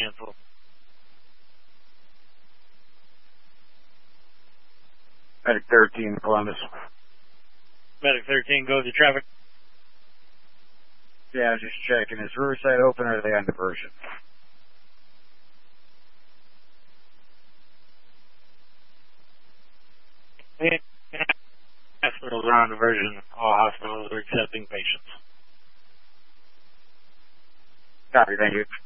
cancel. Medic 13, Columbus. Medic 13, go to traffic. Yeah, just checking. Is Riverside open or are they on diversion? Hospitals are on diversion. All hospitals are accepting patients. Copy, thank you.